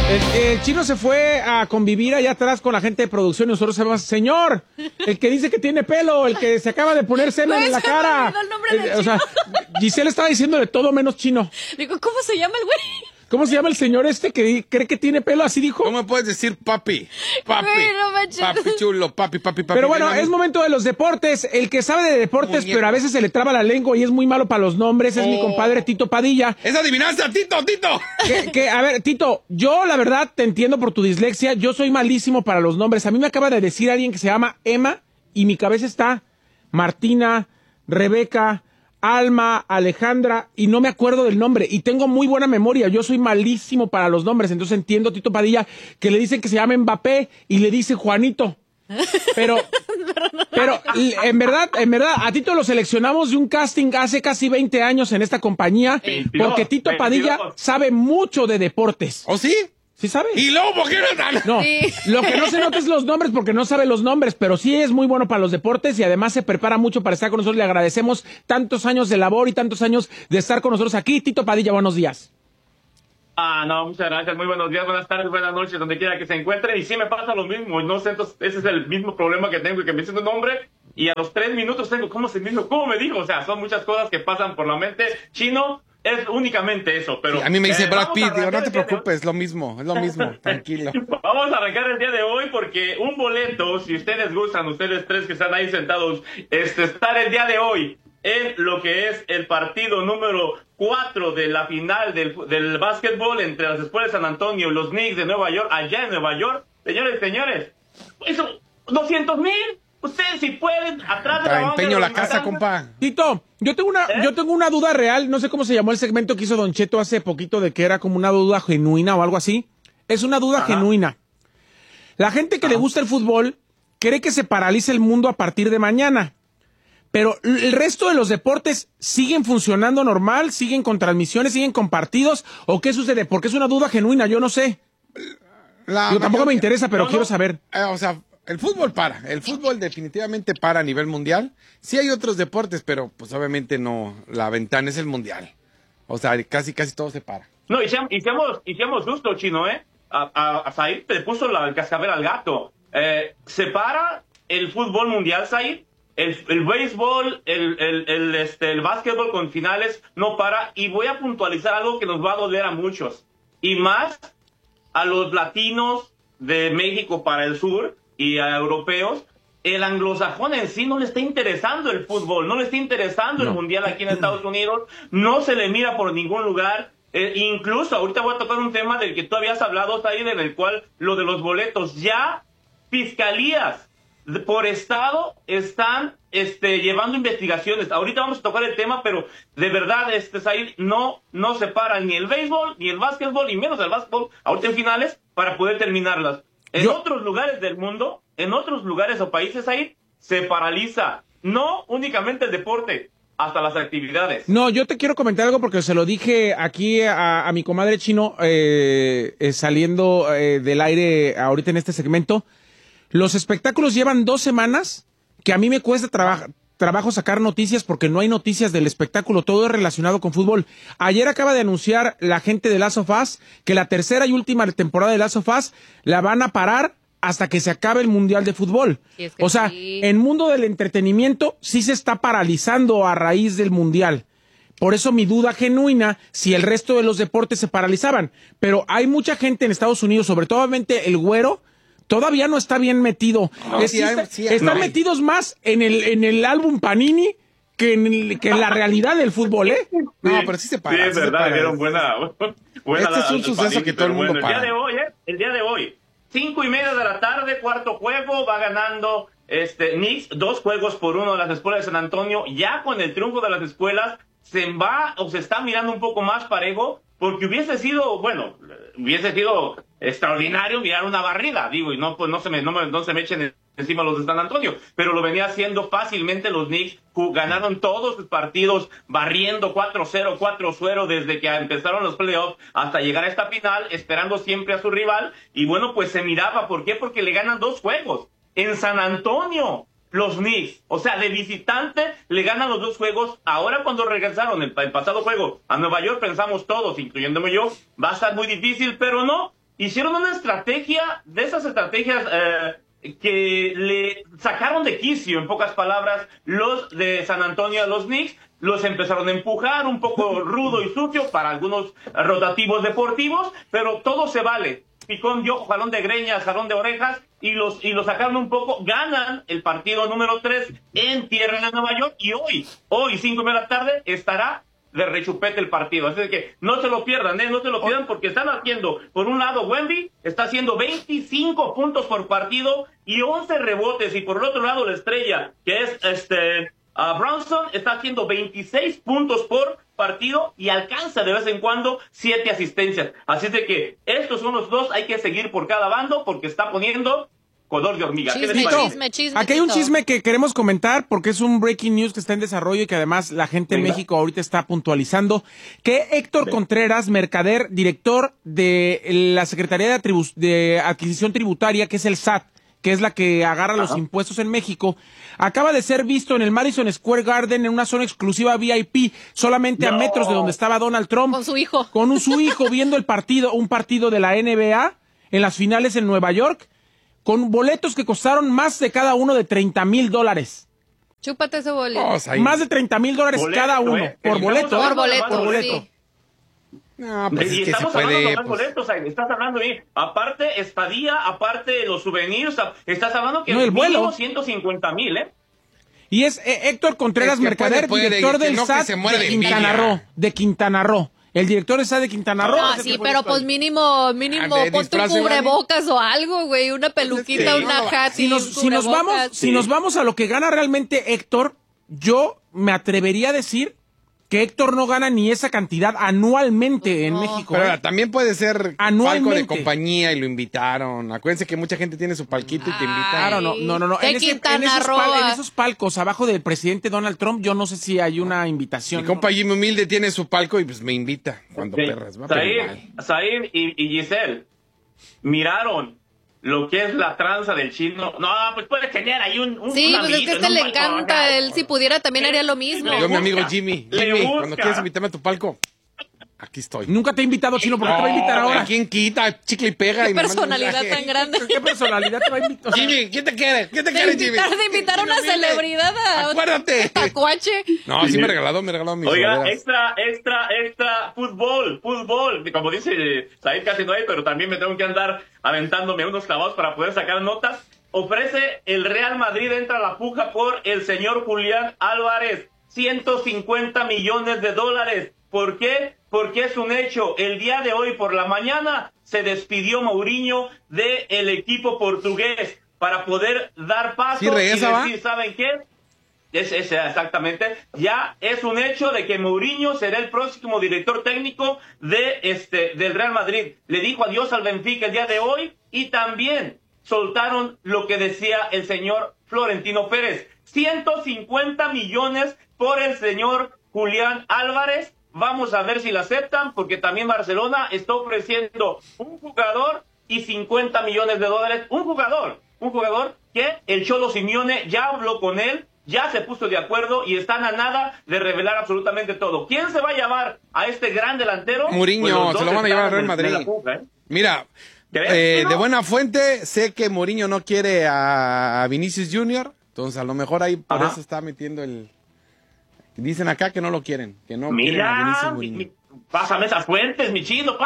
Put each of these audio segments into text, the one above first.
El Chino se fue a convivir allá atrás con la gente de producción y nosotros sabemos, señor, el que dice que tiene pelo, el que se acaba de poner semen en la cara. El nombre del o sea, Giselle estaba diciéndole todo menos Chino. Digo, ¿cómo se llama el güey? ¿Cómo se llama el señor que cree que tiene pelo? Así dijo. ¿Cómo me puedes decir papi? Papi. Güey, no manches. Papi chulo, papi. Pero bueno, es momento de los deportes. El que sabe de deportes, Muñeco. pero a veces se le traba la lengua y es muy malo para los nombres, es mi compadre Tito Padilla. ¡Es adivinanza, Tito! A ver, Tito, yo la verdad te entiendo por tu dislexia. Yo soy malísimo para los nombres. A mí me acaba de decir alguien que se llama Emma y mi cabeza está Martina, Rebeca, Alma, Alejandra, y no me acuerdo del nombre, y tengo muy buena memoria, yo soy malísimo para los nombres, entonces entiendo, Tito Padilla, que le dicen que se llama Mbappé, y le dice Juanito, pero en verdad, a Tito lo seleccionamos de un casting hace casi 20 años en esta compañía, porque Tito Padilla sabe mucho de deportes. ¿Oh, sí? ¿Sí sabe? ¿Y luego por qué no tan? No, Sí. lo que no se nota es los nombres porque no sabe los nombres, pero sí es muy bueno para los deportes y además se prepara mucho para estar con nosotros. Le agradecemos tantos años de labor y tantos años de estar con nosotros aquí. Tito Padilla, buenos días. No, muchas gracias. Muy buenos días, buenas tardes, buenas noches, donde quiera que se encuentren. Y sí me pasa lo mismo. No sé, entonces ese es el mismo problema que tengo, que me dicen un nombre y a los 3 minutos tengo, ¿cómo me dijo? O sea, son muchas cosas que pasan por la mente. Chino es únicamente eso, pero... Sí, a mí me dice Brad Pitt, digo, no te preocupes, es lo mismo, tranquilo. Vamos a arrancar el día de hoy porque un boleto, si ustedes gustan, ustedes tres que están ahí sentados, estar el día de hoy en lo que es el partido número 4 de la final del básquetbol entre las escuelas de San Antonio y los Knicks de Nueva York, allá en Nueva York. Señores, eso, 200,000, ustedes si pueden, atrás de la banda. Empeño la casa, compa. Tito, yo tengo una duda real, no sé cómo se llamó el segmento que hizo Don Cheto hace poquito de que era como una duda genuina o algo así. Es una duda genuina. La gente que le gusta el fútbol cree que se paraliza el mundo a partir de mañana. Pero el resto de los deportes siguen funcionando normal, siguen con transmisiones, siguen con partidos, ¿o qué sucede? Porque es una duda genuina, yo no sé. Tampoco me interesa, pero quiero saber. O sea, el fútbol definitivamente para a nivel mundial. Sí hay otros deportes, pero pues obviamente no, la ventana es el mundial. O sea, casi todo se para. No, y seamos justos, Chino, a Said le puso el cascabel al gato. Se para el fútbol mundial, Said. El béisbol, el básquetbol con finales no para, y voy a puntualizar algo que nos va a doler a muchos, y más a los latinos de México para el sur y a europeos. El anglosajón en sí no le está interesando el fútbol, no le está interesando el mundial aquí en Estados Unidos, no se le mira por ningún lugar. Incluso ahorita voy a tocar un tema del que tú habías hablado, Said, en el cual lo de los boletos, ya fiscalías por estado están llevando investigaciones. Ahorita vamos a tocar el tema, pero de verdad, Said, no se para ni el béisbol, ni el básquetbol, ni menos el básquetbol, ahorita en finales, para poder terminarlas. En otros lugares del mundo, en otros lugares o países, Said, se paraliza, no únicamente el deporte, hasta las actividades. No, yo te quiero comentar algo porque se lo dije aquí a mi comadre Chino, saliendo del aire ahorita en este segmento. Los espectáculos llevan 2 semanas que a mí me cuesta trabajo sacar noticias porque no hay noticias del espectáculo, todo es relacionado con fútbol. Ayer acaba de anunciar la gente de Last of Us que la tercera y última temporada de Last of Us la van a parar hasta que se acabe el Mundial de Fútbol. Sí, es que en mundo del entretenimiento sí se está paralizando a raíz del Mundial. Por eso mi duda genuina si el resto de los deportes se paralizaban. Pero hay mucha gente en Estados Unidos, sobre todo el güero, todavía no está bien metido. Están metidos más en el álbum Panini que en la realidad del fútbol, ¿eh? No, pero sí se para. Sí, es verdad, dieron buena este es un suceso Panini, que todo el mundo para. El día de hoy, 5:30 de la tarde, cuarto juego, va ganando Knicks 2-1 de las escuelas de San Antonio. Ya con el triunfo de las escuelas, se está mirando un poco más parejo, porque hubiese sido extraordinario mirar una barrida, digo, y no se me echen encima los de San Antonio, pero lo venía haciendo fácilmente los Knicks, ganaron todos sus partidos, barriendo 4-0, 4-0 desde que empezaron los playoffs hasta llegar a esta final, esperando siempre a su rival, y bueno, pues se miraba, ¿por qué? Porque le ganan 2 juegos, en San Antonio, los Knicks, o sea, de visitante le ganan los 2 juegos. Ahora cuando regresaron el pasado juego a Nueva York, pensamos todos, incluyéndome yo, va a estar muy difícil, pero no. hicieron una estrategia, de esas estrategias que le sacaron de quicio, en pocas palabras, los de San Antonio a los Knicks, los empezaron a empujar un poco rudo y sucio para algunos rotativos deportivos, pero todo se vale. Picón dio jalón de greñas, jalón de orejas, y los sacaron un poco, ganan el partido número 3 en tierra de Nueva York, y hoy 5 de la tarde, estará de rechupete el partido. Así que no se lo pierdan, no se lo pierdan, porque están haciendo, por un lado, Wemby está haciendo 25 puntos por partido y 11 rebotes, y por el otro lado, la estrella, que es Brunson, está haciendo 26 puntos por partido y alcanza de vez en cuando 7 asistencias. Así de que estos son los dos, hay que seguir por cada bando, porque está poniendo color de hormiga. Chisme. Aquí hay un chisme que queremos comentar porque es un breaking news que está en desarrollo y que además la gente en México ahorita está puntualizando, que Héctor Contreras, mercader, director de la Secretaría de Adquisición Tributaria, que es el SAT, que es la que agarra los impuestos en México, acaba de ser visto en el Madison Square Garden en una zona exclusiva VIP, solamente a metros de donde estaba Donald Trump. Con su hijo. Con su hijo viendo un partido de la NBA en las finales en Nueva York, con boletos que costaron más de cada uno de $30,000. Chúpate ese boleto. Más de $30,000 cada uno. Por boleto. Por boleto. Sí. No, pues y es que estamos se puede, hablando de más boletos, estás hablando de, aparte estadía, aparte los souvenirs, estás hablando que el vuelo. 150,000, Y es Héctor Contreras, mercader, director del SAT de Quintana Roo. El director está de Quintana Roo. No, sí, pero pues mínimo pon tu cubrebocas o algo, güey, una peluquita, una hat. Si nos vamos a lo que gana realmente Héctor, yo me atrevería a decir que Héctor no gana ni esa cantidad anualmente en México. Pero también puede ser palco de compañía y lo invitaron. Acuérdense que mucha gente tiene su palquito y te invitan. Claro, no. En esos palcos abajo del presidente Donald Trump, yo no sé si hay una invitación. Mi compa Jimmy Humilde tiene su palco y pues me invita cuando perras. Said y Giselle miraron lo que es la tranza del chino. No, pues puede tener ahí un sí, pues es que a este le encanta. Él, si pudiera, también haría lo mismo. Yo, mi amigo Jimmy, cuando quieras invitarme a tu palco, aquí estoy. Nunca te he invitado, Chino, ¿por qué te va a invitar ahora? ¿Quién quita? Chicle y pega. ¿Qué personalidad tan grande? ¿Qué personalidad te va a invitar? Jimmy, ¿quién te quiere? ¿Quién te quiere, Jimmy? De invitar a una celebridad a ¡acuérdate! Tacuache. No, sí me regaló mis Oiga, boleras. extra, fútbol. Como dice Said, casi no hay, pero también me tengo que andar aventándome unos clavados para poder sacar notas. Ofrece el Real Madrid, entra a la puja por el señor Julián Álvarez. $150 millones. ¿Por qué? Porque es un hecho. El día de hoy por la mañana se despidió Mourinho del equipo portugués para poder dar paso y decir, ¿saben qué? Exactamente. Ya es un hecho de que Mourinho será el próximo director técnico del Real Madrid. Le dijo adiós al Benfica el día de hoy y también soltaron lo que decía el señor Florentino Pérez. 150 millones por el señor Julián Álvarez. Vamos a ver si lo aceptan, porque también Barcelona está ofreciendo un jugador y $50 millones. Un jugador que el Cholo Simeone ya habló con él, ya se puso de acuerdo y están a nada de revelar absolutamente todo. ¿Quién se va a llevar a este gran delantero? Mourinho, pues se lo van a llevar al Real Madrid. Mira, de buena fuente, sé que Mourinho no quiere a Vinicius Junior, entonces a lo mejor ahí por eso está metiendo el... Dicen acá que no lo quieren, que no quieren a Vinicius Mourinho. Pásame esas fuentes, mi Chino,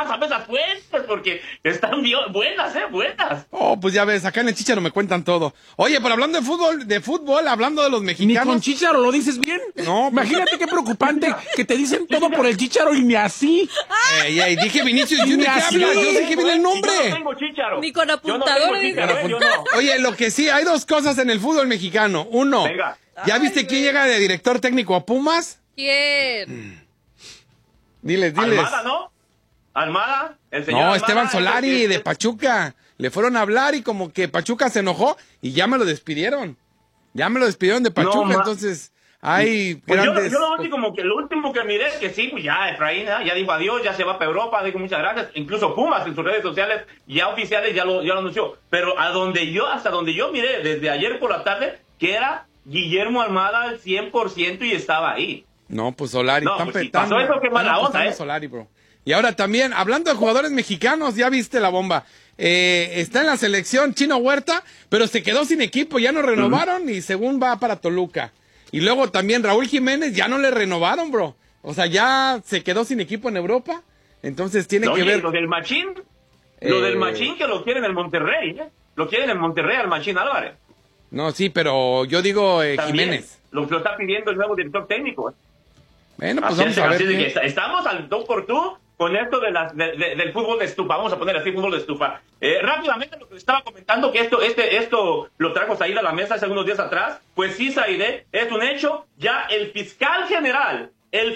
porque están buenas, buenas. Oh, pues ya ves, acá en el Chícharo me cuentan todo. Oye, pero hablando de fútbol, hablando de los mexicanos... ¿Ni con Chícharo lo dices bien? No. Imagínate qué preocupante que te dicen todo por el Chícharo y ni así. Dije Vinicius Junior, ¿qué hablas? Yo sé que viene el nombre. Yo no tengo Chícharo. Ni con apuntador. Yo no. Oye, lo que sí, hay dos cosas en el fútbol mexicano. Uno, venga. ¿Ya viste quién llega de director técnico a Pumas? ¿Quién? Diles. Almada, ¿no? Almada, el señor Almada, Esteban Solari de Pachuca. Le fueron a hablar y como que Pachuca se enojó y ya me lo despidieron. De Pachuca, entonces hay pues grandes... Yo lo último que miré es que sí, pues ya Efraín ya dijo adiós, ya se va para Europa, dijo muchas gracias. Incluso Pumas en sus redes sociales ya oficiales ya lo anunció. Pero hasta donde yo miré desde ayer por la tarde, que era Guillermo Almada al 100% y estaba ahí. No, pues Solari. No, pues si pasó eso, qué mala onda, Solari, bro. Y ahora también, hablando de jugadores mexicanos, ya viste la bomba. Está en la selección Chino Huerta, pero se quedó sin equipo, ya no renovaron y según va para Toluca. Y luego también Raúl Jiménez, ya no le renovaron, bro. O sea, ya se quedó sin equipo en Europa. Entonces tiene que ver. Lo del Machín que lo quieren en Monterrey, ¿eh? Lo quieren en Monterrey al Machín Álvarez. No, sí, pero yo digo Jiménez. Lo está pidiendo el nuevo director técnico. Bueno, pues vamos a ver. Estamos al tú por tú con esto del fútbol de estufa. Vamos a poner así, fútbol de estufa. Rápidamente, lo que estaba comentando, que esto lo trajo Said a la mesa hace unos días atrás. Pues sí, Said, es un hecho. Ya el fiscal general,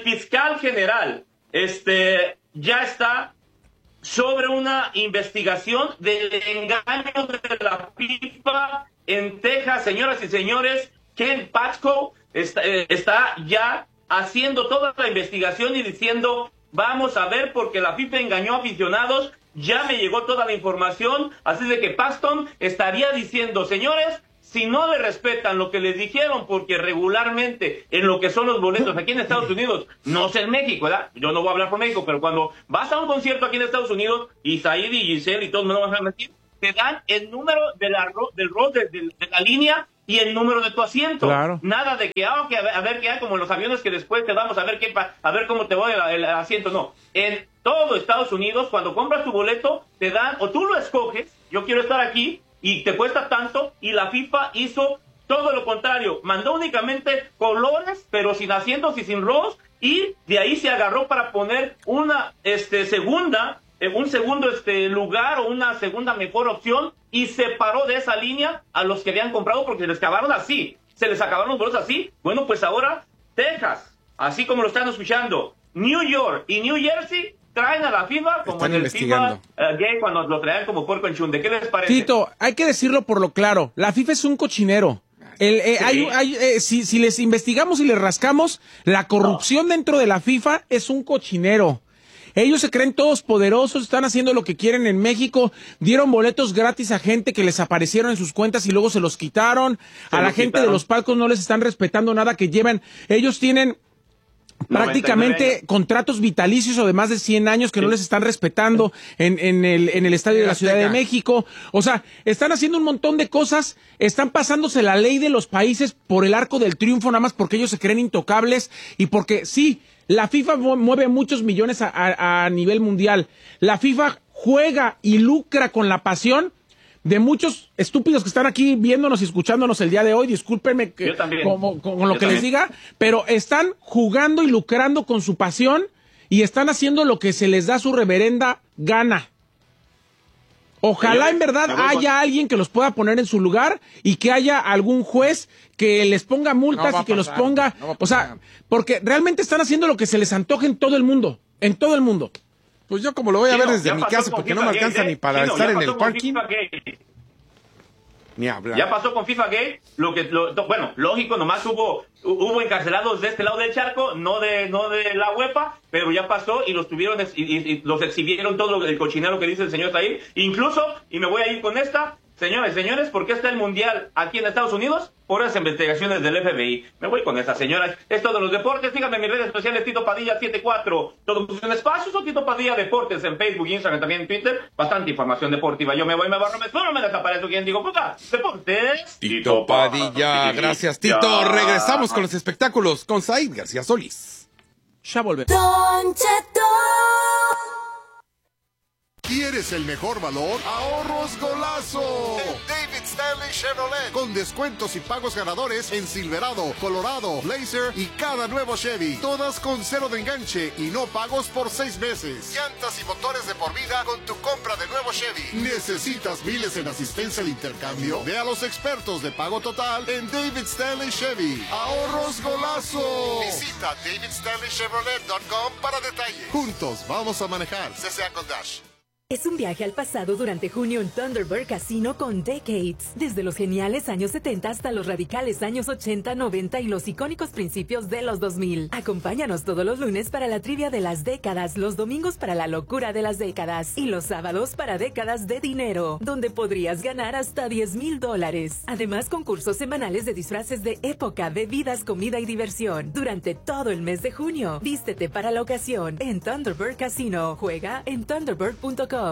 ya está sobre una investigación del engaño de la FIFA en Texas. Señoras y señores, Ken Paxco está ya haciendo toda la investigación y diciendo, vamos a ver, porque la FIFA engañó a aficionados, ya me llegó toda la información, así de que Paxton estaría diciendo, señores, si no le respetan lo que les dijeron, porque regularmente en lo que son los boletos aquí en Estados Unidos, no sé en México, ¿verdad? Yo no voy a hablar por México, pero cuando vas a un concierto aquí en Estados Unidos, y Said y Giselle y todos me van a decir, te dan el número de la línea y el número de tu asiento. Claro. Nada de que, a ver qué hay, como en los aviones que después te damos a ver cómo te va el asiento. No. En todo Estados Unidos, cuando compras tu boleto, te dan, o tú lo escoges, yo quiero estar aquí, y te cuesta tanto, y la FIFA hizo todo lo contrario. Mandó únicamente colores, pero sin asientos y sin rows, y de ahí se agarró para poner una un segundo lugar o una segunda mejor opción, y separó de esa línea a los que habían comprado porque se les acabaron así, se les acabaron los boletos así. Bueno, pues ahora Texas, así como lo están escuchando, New York y New Jersey traen a la FIFA como en el FIFA gay cuando lo traen como puerco en chunde. ¿Qué les parece? Tito, hay que decirlo por lo claro, la FIFA es un cochinero. Sí. Si les investigamos y les rascamos, la corrupción dentro de la FIFA es un cochinero. Ellos se creen todos poderosos, están haciendo lo que quieren en México, dieron boletos gratis a gente que les aparecieron en sus cuentas y luego se los quitaron. A la gente de los palcos no les están respetando nada que llevan. Ellos tienen prácticamente contratos vitalicios o de más de 100 años que no les están respetando en el estadio de la Ciudad de México. O sea, están haciendo un montón de cosas, están pasándose la ley de los países por el arco del triunfo nada más porque ellos se creen intocables y porque sí, la FIFA mueve muchos millones a nivel mundial. La FIFA juega y lucra con la pasión de muchos estúpidos que están aquí viéndonos y escuchándonos el día de hoy. Discúlpenme con lo que les diga, pero están jugando y lucrando con su pasión y están haciendo lo que se les da su reverenda gana. Ojalá en verdad haya alguien que los pueda poner en su lugar y que haya algún juez que les ponga multas y que los ponga, o sea, porque realmente están haciendo lo que se les antoje en todo el mundo, Pues yo como lo voy a ver desde mi casa porque no me alcanza ni para estar en el parking. Ni hablar. Ya pasó con FIFA Gate, bueno, lógico, nomás hubo encarcelados de este lado del charco, no de la UEFA, pero ya pasó y los tuvieron y los exhibieron todo el cochinero que dice el señor Said. Incluso, y me voy a ir con esta, señores, ¿por qué está el Mundial aquí en Estados Unidos? Por las investigaciones del FBI. Me voy con esta, señoras. Es todo los deportes. Síganme en mis redes sociales, Tito Padilla 74. Todo en espacios o Tito Padilla Deportes en Facebook, Instagram, también en Twitter. Bastante información deportiva. Yo me voy, me barro, me sueno, me desaparezco. ¿Quién digo? Puta, deportes. Tito Padilla. Gracias, Tito. Regresamos con los espectáculos con Said García Solís. Ya volvemos. Don Cheto. ¿Quieres el mejor valor? ¡Ahorros Golazo! En David Stanley Chevrolet. Con descuentos y pagos ganadores en Silverado, Colorado, Blazer y cada nuevo Chevy. Todas con cero de enganche y no pagos por 6 meses. Llantas y motores de por vida con tu compra de nuevo Chevy. ¿Necesitas miles en asistencia de intercambio? Ve a los expertos de pago total en David Stanley Chevy. ¡Ahorros Golazo! Visita davidstanleychevrolet.com para detalles. Juntos vamos a manejar. CCA con Dash. Es un viaje al pasado durante junio en Thunderbird Casino con Decades. Desde los geniales años 70 hasta los radicales años 80, 90 y los icónicos principios de los 2000. Acompáñanos todos los lunes para la trivia de las décadas, los domingos para la locura de las décadas y los sábados para décadas de dinero, donde podrías ganar hasta $10,000. Además, concursos semanales de disfraces de época, bebidas, comida y diversión. Durante todo el mes de junio, vístete para la ocasión en Thunderbird Casino. Juega en thunderbird.com.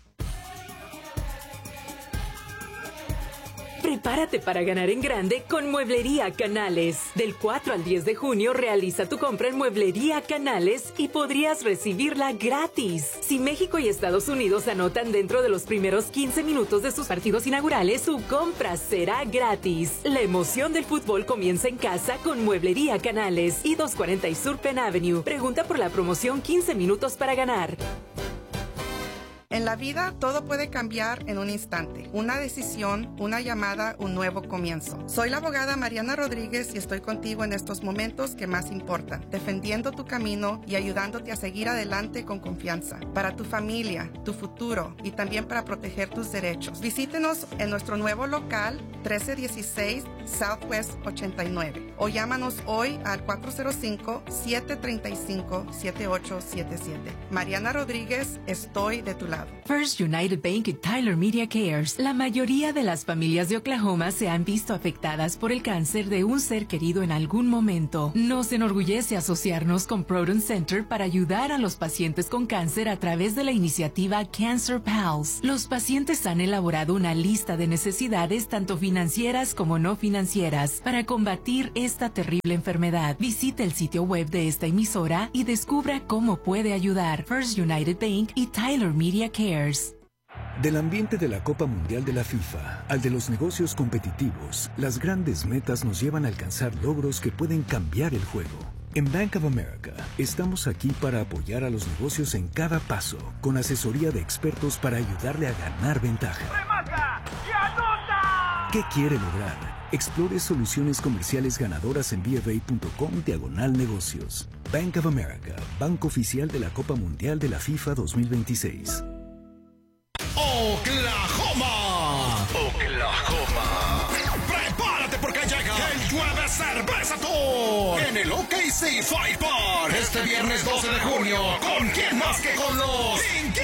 Prepárate para ganar en grande con Mueblería Canales. Del 4 al 10 de junio realiza tu compra en Mueblería Canales y podrías recibirla gratis. Si México y Estados Unidos anotan dentro de los primeros 15 minutos de sus partidos inaugurales, su compra será gratis. La emoción del fútbol comienza en casa con Mueblería Canales y 240 Sur Penn Avenue. Pregunta por la promoción 15 minutos para ganar. En la vida todo puede cambiar en un instante. Una decisión, una llamada, un nuevo comienzo. Soy la abogada Mariana Rodríguez y estoy contigo en estos momentos que más importan, defendiendo tu camino y ayudándote a seguir adelante con confianza. Para tu familia, tu futuro y también para proteger tus derechos. Visítenos en nuestro nuevo local 1316 Southwest 89 o llámanos hoy al 405-735-7877. Mariana Rodríguez, estoy de tu lado. First United Bank y Tyler Media Cares. La mayoría de las familias de Oklahoma se han visto afectadas por el cáncer de un ser querido en algún momento. Nos enorgullece asociarnos con Proton Center para ayudar a los pacientes con cáncer a través de la iniciativa Cancer Pals. Los pacientes han elaborado una lista de necesidades tanto financieras como no financieras para combatir esta terrible enfermedad. Visite el sitio web de esta emisora y descubra cómo puede ayudar. First United Bank y Tyler Media Cares. Del ambiente de la Copa Mundial de la FIFA al de los negocios competitivos, las grandes metas nos llevan a alcanzar logros que pueden cambiar el juego. En Bank of America estamos aquí para apoyar a los negocios en cada paso, con asesoría de expertos para ayudarle a ganar ventaja. ¡Remata y anota! ¿Qué quiere lograr? Explore soluciones comerciales ganadoras en bfa.com/negocios. Bank of America, banco oficial de la Copa Mundial de la FIFA 2026. ¡Oklahoma! ¡Prepárate porque llega el Llueve Cerveza Tour! En el OKC Fight Park. Este viernes 12 de junio. ¿Con quién más que con los